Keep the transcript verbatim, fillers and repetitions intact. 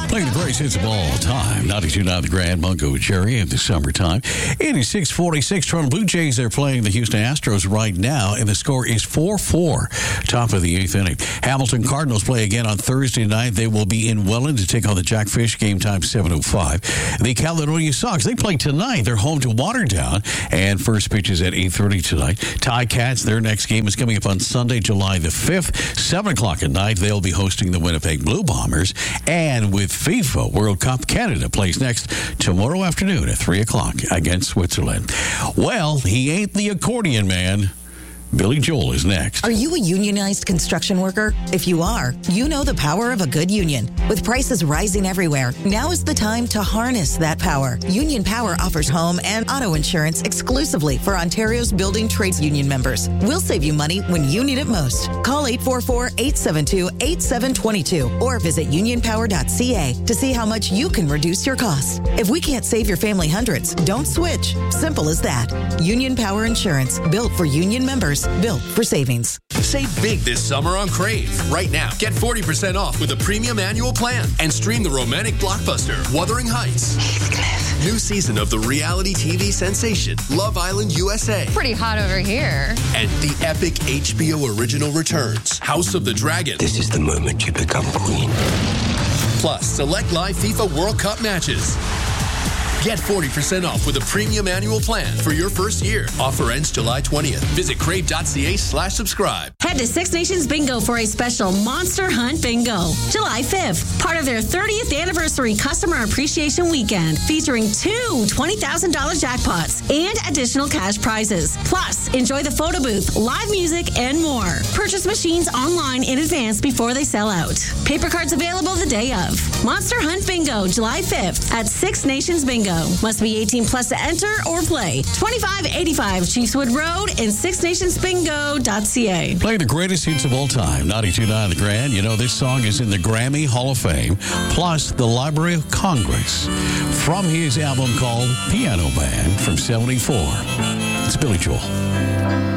Playing the greatest hits of all time. ninety-two point nine The Grand, Bunko and Cherry in the summertime. It is six forty-six. Toronto Blue Jays, they're playing the Houston Astros right now, and the score is four four. Top of the eighth inning. Hamilton Cardinals play again on Thursday night. They will be in Welland to take on the Jackfish. Game time seven oh five. The Caledonia Sox, they play tonight. They're home to Waterdown, and first pitch is at eight thirty tonight. Ticats, their next game is coming up on Sunday, July the fifth. seven o'clock at night, they'll be hosting the Winnipeg Blue Bombers. And with FIFA World Cup, Canada plays next tomorrow afternoon at three o'clock against Switzerland. Well, he ain't the accordion man. Billy Joel is next. Are you a unionized construction worker? If you are, you know the power of a good union. With prices rising everywhere, now is the time to harness that power. Union Power offers home and auto insurance exclusively for Ontario's building trades union members. We'll save you money when you need it most. Call eight four four, eight seven two, eight seven two two or visit union power dot c a to see how much you can reduce your costs. If we can't save your family hundreds, don't switch. Simple as that. Union Power Insurance, built for union members. Built for savings. Save big this summer on Crave. Right now, get forty percent off with a premium annual plan and stream the romantic blockbuster Wuthering Heights. Heathcliff. New season of the reality T V sensation Love Island U S A. Pretty hot over here. And the epic H B O original returns House of the Dragon. This is the moment you become queen. Plus, select live FIFA World Cup matches. Get forty percent off with a premium annual plan for your first year. Offer ends July twentieth. Visit crave.ca slash subscribe. Head to Six Nations Bingo for a special Monster Hunt Bingo. July fifth, part of their thirtieth anniversary customer appreciation weekend, featuring two twenty thousand dollars jackpots and additional cash prizes. Plus, enjoy the photo booth, live music, and more. Purchase machines online in advance before they sell out. Paper cards available the day of. Monster Hunt Bingo, July fifth at Six Nations Bingo. Must be eighteen plus to enter or play. twenty-five eighty-five Chiefswood Road and six nations bingo dot c a. Play the greatest hits of all time. ninety-two point nine The Grand. You know, this song is in the Grammy Hall of Fame, plus the Library of Congress, from his album called Piano Man from seventy-four. It's Billy Joel.